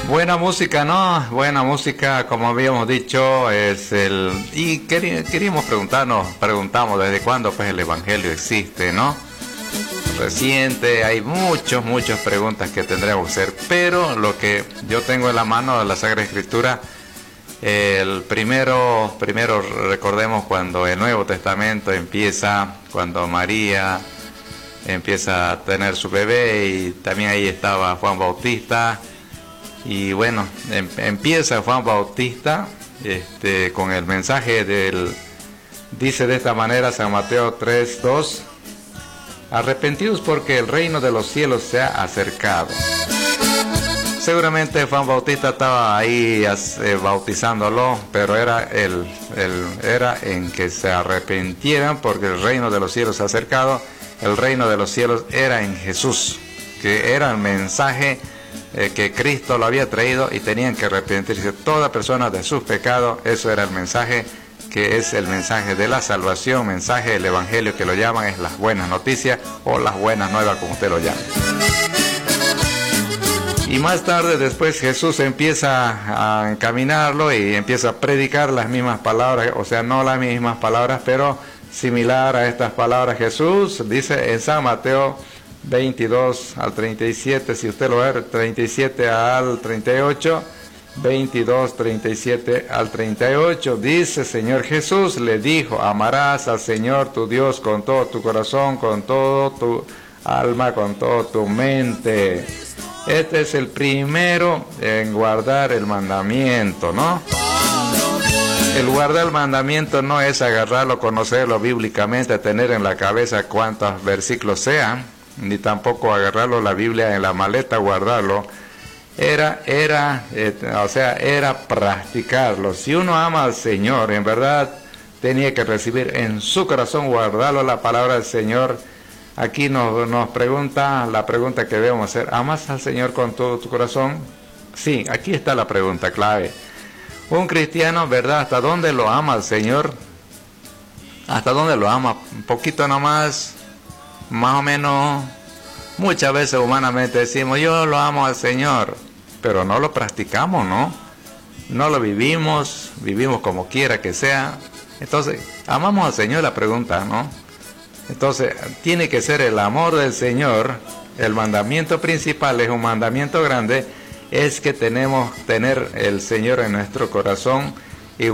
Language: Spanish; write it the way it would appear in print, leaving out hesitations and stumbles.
Buena música, ¿no? Buena música, como habíamos dicho, es el... Y queríamos preguntamos desde cuándo pues el Evangelio existe, ¿no? Reciente, hay muchas preguntas que tendremos que hacer, pero lo que yo tengo en la mano de la Sagrada Escritura, el primero recordemos cuando el Nuevo Testamento empieza, cuando María empieza a tener su bebé, y también ahí estaba Juan Bautista. Y bueno, empieza Juan Bautista con el mensaje dice de esta manera San Mateo 3:2: arrepentidos porque el reino de los cielos se ha acercado. Seguramente Juan Bautista estaba ahí bautizándolo, pero era en que se arrepintieran porque el reino de los cielos se ha acercado. El reino de los cielos era en Jesús, que era el mensaje que Cristo lo había traído, y tenían que arrepentirse toda persona de sus pecados. Eso era el mensaje, que es el mensaje de la salvación, mensaje del Evangelio, que lo llaman es las buenas noticias o las buenas nuevas, como usted lo llama. Y más tarde, después, Jesús empieza a encaminarlo y empieza a predicar las mismas palabras, o sea, no las mismas palabras, pero similar a estas palabras. Jesús dice en San Mateo 22 al 37, si usted lo ve, 37 al 38, 22, 37 al 38, dice: Señor Jesús le dijo, amarás al Señor tu Dios con todo tu corazón, con todo tu alma, con todo tu mente. Este es el primero en guardar el mandamiento, ¿no? El guardar el mandamiento no es agarrarlo, conocerlo bíblicamente, tener en la cabeza cuántos versículos sean, ni tampoco agarrarlo la Biblia en la maleta, guardarlo. Era practicarlo. Si uno ama al Señor, en verdad, tenía que recibir en su corazón, guardarlo, la palabra del Señor. Aquí nos pregunta, la pregunta que debemos hacer: ¿amas al Señor con todo tu corazón? Sí, aquí está la pregunta clave. Un cristiano, ¿verdad? ¿Hasta dónde lo ama al Señor? ¿Hasta dónde lo ama? Un poquito nomás, más o menos. Muchas veces humanamente decimos: yo lo amo al Señor, pero no lo practicamos, ¿no? No lo vivimos como quiera que sea. Entonces, ¿amamos al Señor? La pregunta, ¿no? Entonces, tiene que ser el amor del Señor. El mandamiento principal es un mandamiento grande, es que tenemos tener el Señor en nuestro corazón,